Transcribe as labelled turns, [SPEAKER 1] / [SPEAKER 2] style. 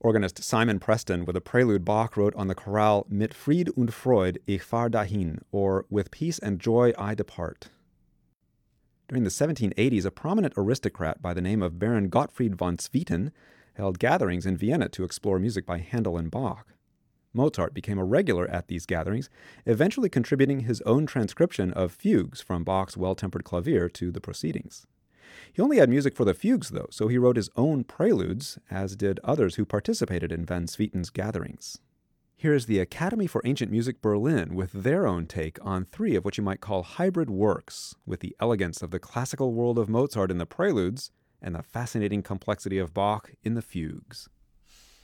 [SPEAKER 1] Organist Simon Preston with a prelude Bach wrote on the chorale Mit Fried und Freud ich fahr dahin, or With Peace and Joy I Depart. During the 1780s, a prominent aristocrat by the name of Baron Gottfried von Swieten held gatherings in Vienna to explore music by Handel and Bach. Mozart became a regular at these gatherings, eventually contributing his own transcription of fugues from Bach's Well-Tempered Clavier to the proceedings. He only had music for the fugues, though, so he wrote his own preludes, as did others who participated in von Swieten's gatherings. Here is the Academy for Ancient Music Berlin with their own take on three of what you might call hybrid works, with the elegance of the classical world of Mozart in the preludes and the fascinating complexity of Bach in the fugues.